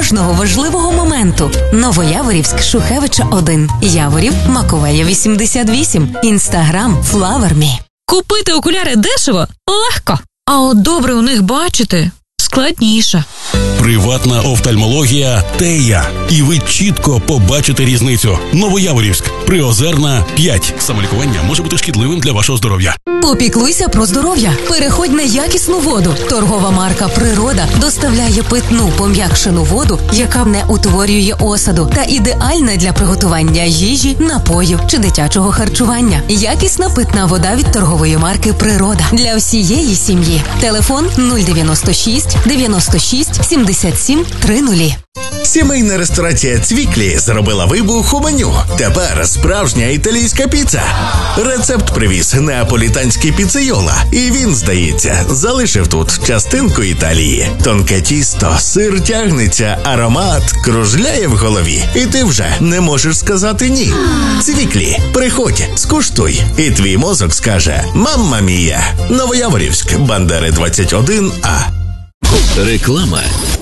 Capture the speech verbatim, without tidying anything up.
кожного важливого моменту. Новояворівськ, Шухевича один, Яворів, Маковея вісімдесят вісім, Інстаграм Флавермі. Купити окуляри дешево – легко. А от добре у них бачити – складніше. Приватна офтальмологія «Тея». І ви чітко побачите різницю. Новояворівськ, Приозерна, п'ять. Самолікування може бути шкідливим для вашого здоров'я. Попіклуйся про здоров'я. Переходь на якісну воду. Торгова марка «Природа» доставляє питну пом'якшену воду, яка не утворює осаду та ідеальна для приготування їжі, напоїв чи дитячого харчування. Якісна питна вода від торгової марки «Природа» для всієї сім'ї. Телефон нуль дев'яносто шість дев'яносто шість сімдесят сім тридцять. Сімейна ресторація «Цвіклі» зробила вибух у меню. Тепер справжня італійська піца. Рецепт привіз неаполітанський піцейола. І він, здається, залишив тут частинку Італії. Тонке тісто, сир тягнеться, аромат кружляє в голові. І ти вже не можеш сказати «ні». «Цвіклі». Приходь, скуштуй. І твій мозок скаже «Мамма мія». Новояворівськ, Бандери двадцять один А. Реклама.